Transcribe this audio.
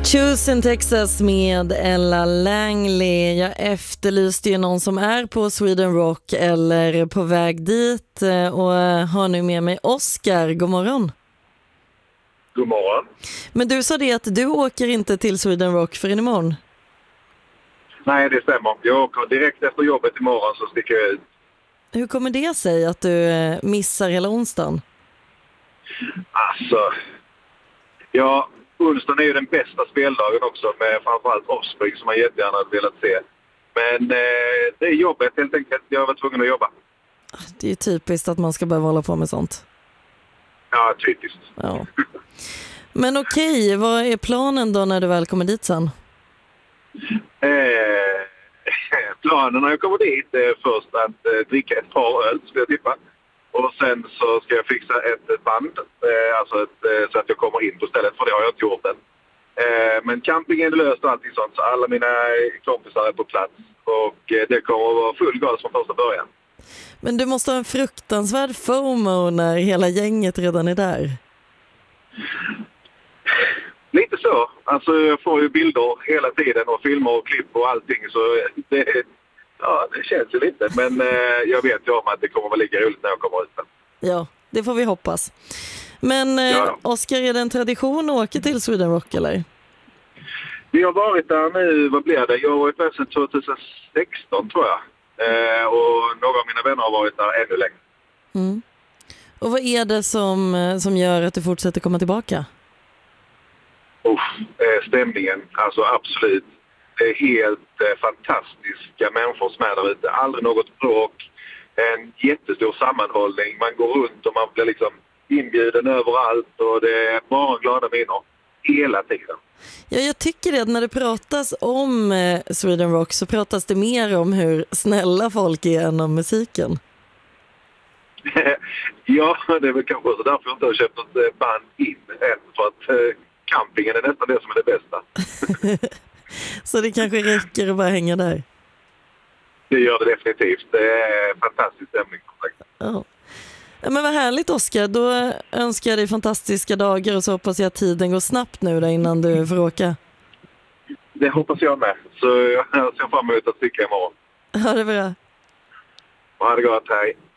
Choose in Texas med Ella Langley. Jag efterlyste ju någon som är på Sweden Rock eller på väg dit och har nu med mig Oskar. God morgon. God morgon. Men du sa det att du åker inte till Sweden Rock förrän imorgon. Nej, det stämmer. Jag åker direkt efter jobbet imorgon så sticker jag ut. Hur kommer det sig att du missar hela onsdagen? Alltså, ja, onsdagen är ju den bästa speldagen också med framförallt Offspring som man jättegärna hade velat se. Men det är jobbet helt enkelt. Jag var tvungen att jobba. Det är ju typiskt att man ska behöva hålla på med sånt. Ja, typiskt. Ja. Men okej, vad är planen då när du väl kommer dit sen? Planen när jag kommer dit är först att dricka ett par öl, skulle jag tippa. Och sen så ska jag fixa ett band, så att jag kommer in på stället, för det har jag inte gjort än. Men campingen är löst och allting sånt, så alla mina kompisar är på plats. Och det kommer att vara full gas från första början. Men du måste ha en fruktansvärd FOMO när hela gänget redan är där. Lite så. Alltså jag får ju bilder hela tiden och filmer och klipp och allting, så det känns ju lite. Men jag vet ju om att det kommer att vara lika roligt när jag kommer ut. Ja, det får vi hoppas. Men Oskar, är det en tradition att åka till Sweden Rock eller? Vi har varit där nu, vad blir det? Jag har varit där sedan 2016 tror jag. Och några av mina vänner har varit där ännu längre. Mm. Och vad är det som gör att du fortsätter komma tillbaka? Stämningen, alltså absolut. Det är helt fantastiska människor som är där ute. Aldrig något bråk. En jättestor sammanhållning. Man går runt och man blir liksom inbjuden överallt. Och det är bara glada minnen hela tiden. Ja, jag tycker det att när det pratas om Sweden Rock så pratas det mer om hur snälla folk är än om musiken. Ja, det är väl kanske så därför jag inte har köpt något band in än. För att campingen är nästan det som är det bästa. Så det kanske räcker att bara hänga där? Det gör det definitivt. Det är fantastisk stämning. Ja. Men vad härligt Oskar, då önskar jag dig fantastiska dagar och så hoppas jag att tiden går snabbt nu där innan du får åka. Det hoppas jag med. Så jag ser fram emot att cykla imorgon. Ha det bra. Ha det gott, hej.